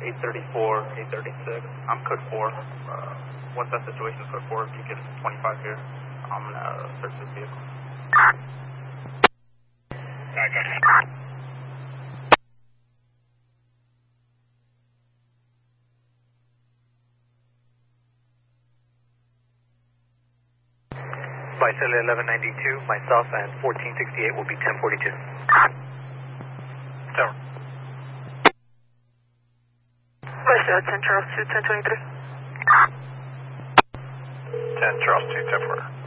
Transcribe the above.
834, 836. I'm code 4. Once that situation is code 4, if you get 25 here, I'm going to search this vehicle. By cellular 1192, myself and 1468 will be 1042. Tower. By cellular 10 Charles 2, 1023. 10 Charles 2, 10 4.